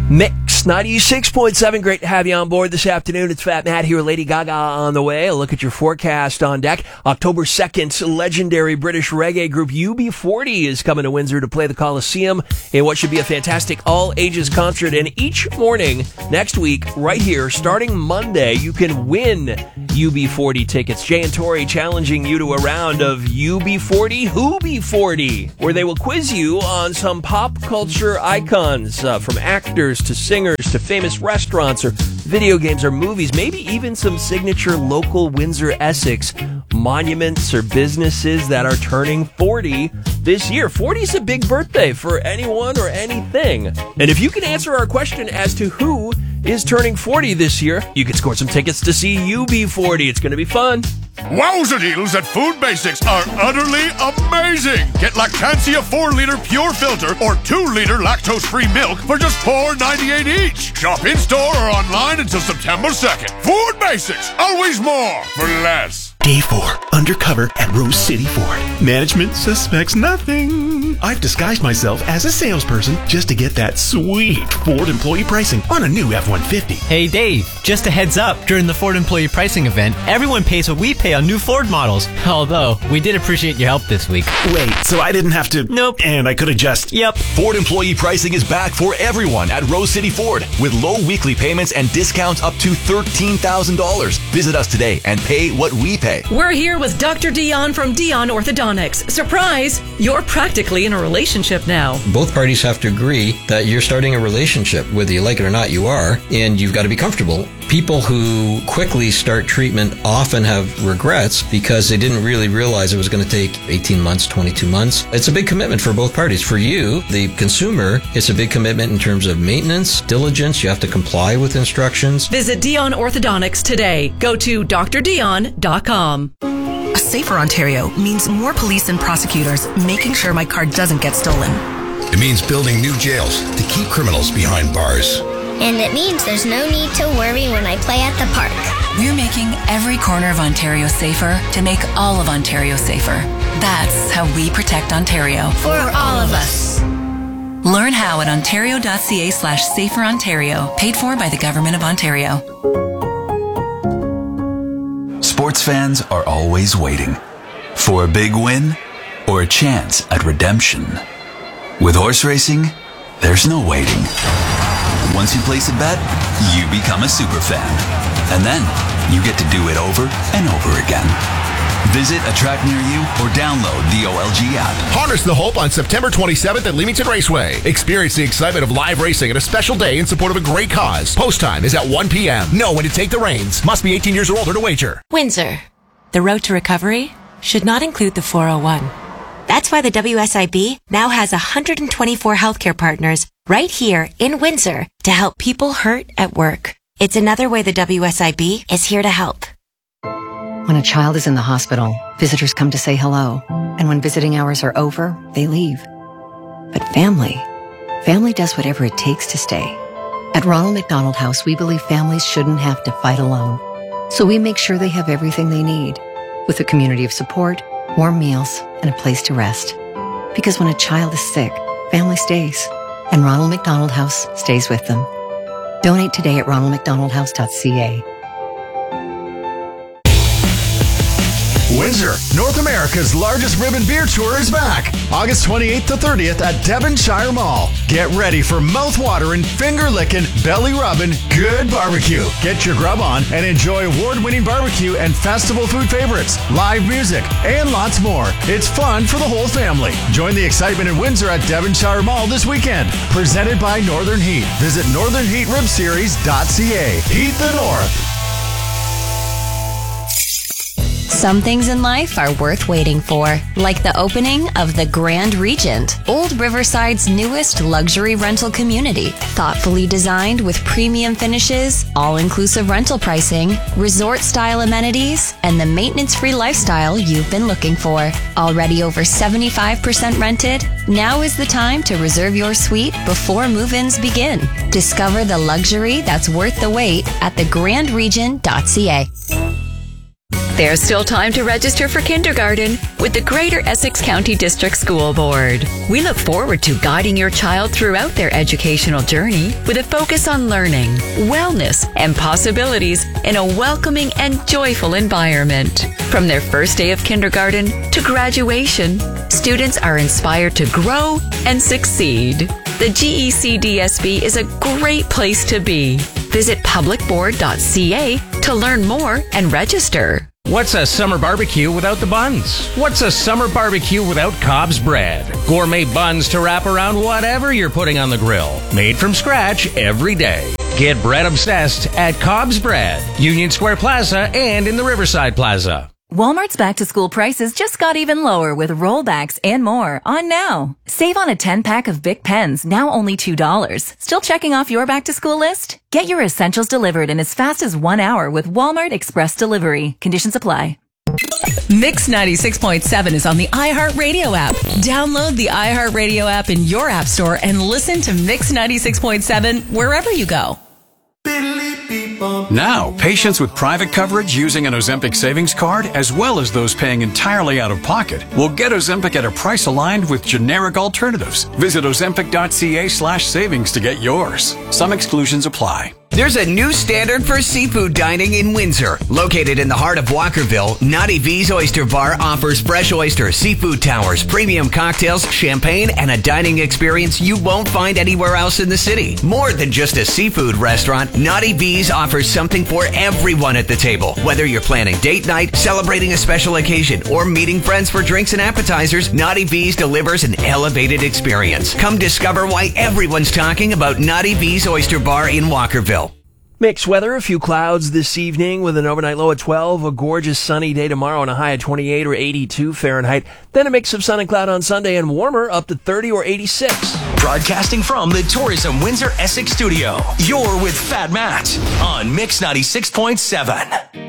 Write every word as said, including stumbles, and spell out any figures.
Mix ninety-six point seven. Great to have you on board this afternoon. It's Fat Matt here. Lady Gaga on the way. A look at your forecast on deck. October second, legendary British reggae group U B forty is coming to Windsor to play the Coliseum in what should be a fantastic all-ages concert. And each morning next week, right here, starting Monday, you can win U B forty tickets. Jay and Tori challenging you to a round of U B forty Who Be forty, where they will quiz you on some pop culture icons, uh, from actors to singers to famous restaurants or video games or movies, maybe even some signature local Windsor Essex monuments or businesses that are turning forty this year. forty is a big birthday for anyone or anything. And if you can answer our question as to who is turning forty this year, you can score some tickets to see U B forty. It's going to be fun. Wowza deals at Food Basics are utterly amazing. Get Lactantia four liter pure filter or two liter lactose-free milk for just four ninety-eight each. Shop in-store or online until September second. Food Basics, always more for less. Day four, undercover at Rose City Ford. Management suspects nothing. I've disguised myself as a salesperson just to get that sweet Ford employee pricing on a new F one fifty. Hey Dave, just a heads up, during the Ford employee pricing event, everyone pays what we pay on new Ford models. Although, we did appreciate your help this week. Wait, so I didn't have to... Nope. And I could have just... Yep. Ford employee pricing is back for everyone at Rose City Ford with low weekly payments and discounts up to thirteen thousand dollars. Visit us today and pay what we pay. We're here with Doctor Dion from Dion Orthodontics. Surprise! You're practically in a relationship now. Both parties have to agree that you're starting a relationship. Whether you like it or not, you are, and you've got to be comfortable. People who quickly start treatment often have regrets because they didn't really realize it was going to take eighteen months, twenty-two months. It's a big commitment for both parties. For you, the consumer, it's a big commitment in terms of maintenance, diligence. You have to comply with instructions. Visit Dion Orthodontics today. Go to d r dion dot com. A safer Ontario means more police and prosecutors making sure my car doesn't get stolen. It means building new jails to keep criminals behind bars. And it means there's no need to worry when I play at the park. We're making every corner of Ontario safer to make all of Ontario safer. That's how we protect Ontario. For all of us. Learn how at ontario.ca slash safer Ontario. Paid for by the Government of Ontario. Sports fans are always waiting for a big win or a chance at redemption. With horse racing, there's no waiting. Once you place a bet, you become a super fan. And then you get to do it over and over again. Visit a track near you or download the O L G app. Harness the hope on September twenty-seventh at Leamington Raceway. Experience the excitement of live racing at a special day in support of a great cause. Post time is at one p.m. Know when to take the reins. Must be eighteen years or older to wager. Windsor. The road to recovery should not include the four oh one. That's why the W S I B now has one hundred twenty-four healthcare partners right here in Windsor to help people hurt at work. It's another way the W S I B is here to help. When a child is in the hospital, visitors come to say hello. And when visiting hours are over, they leave. But family, family does whatever it takes to stay. At Ronald McDonald House, we believe families shouldn't have to fight alone. So we make sure they have everything they need, with a community of support, warm meals, and a place to rest. Because when a child is sick, family stays. And Ronald McDonald House stays with them. Donate today at ronald mcdonald house dot c a. Windsor, North America's largest ribbon beer tour is back. August twenty-eighth to thirtieth at Devonshire Mall. Get ready for mouth-watering, finger-licking, belly-rubbing, good barbecue. Get your grub on and enjoy award-winning barbecue and festival food favorites, live music, and lots more. It's fun for the whole family. Join the excitement in Windsor at Devonshire Mall this weekend. Presented by Northern Heat. Visit northern heat rib series dot c a. Heat the North. Some things in life are worth waiting for, like the opening of the Grand Regent, Old Riverside's newest luxury rental community. Thoughtfully designed with premium finishes, all-inclusive rental pricing, resort-style amenities, and the maintenance-free lifestyle you've been looking for. Already over seventy-five percent rented, now is the time to reserve your suite before move-ins begin. Discover the luxury that's worth the wait at the grand regent dot c a. There's still time to register for kindergarten with the Greater Essex County District School Board. We look forward to guiding your child throughout their educational journey with a focus on learning, wellness, and possibilities in a welcoming and joyful environment. From their first day of kindergarten to graduation, students are inspired to grow and succeed. The G E C D S B is a great place to be. Visit public board dot c a to learn more and register. What's a summer barbecue without the buns? What's a summer barbecue without Cobb's bread? Gourmet buns to wrap around whatever you're putting on the grill. Made from scratch every day. Get bread obsessed at Cobb's Bread, Union Square Plaza, and in the Riverside Plaza. Walmart's back-to-school prices just got even lower with rollbacks and more on now. Save on a ten-pack of Bic pens, now only two dollars. Still checking off your back-to-school list? Get your essentials delivered in as fast as one hour with Walmart Express Delivery. Conditions apply. Mix ninety-six point seven is on the iHeartRadio app. Download the iHeartRadio app in your app store and listen to Mix ninety-six point seven wherever you go. Now, patients with private coverage using an Ozempic savings card, as well as those paying entirely out of pocket, will get Ozempic at a price aligned with generic alternatives. Visit ozempic dot c a slash savings to get yours. Some exclusions apply. There's a new standard for seafood dining in Windsor. Located in the heart of Walkerville, Naughty V's Oyster Bar offers fresh oysters, seafood towers, premium cocktails, champagne, and a dining experience you won't find anywhere else in the city. More than just a seafood restaurant, Naughty V's offers something for everyone at the table. Whether you're planning date night, celebrating a special occasion, or meeting friends for drinks and appetizers, Naughty V's delivers an elevated experience. Come discover why everyone's talking about Naughty V's Oyster Bar in Walkerville. Mixed weather, a few clouds this evening with an overnight low at twelve, a gorgeous sunny day tomorrow and a high of twenty-eight or eighty-two Fahrenheit. Then a mix of sun and cloud on Sunday and warmer up to thirty or eighty-six. Broadcasting from the Tourism Windsor Essex studio, you're with Fat Matt on Mix ninety-six point seven.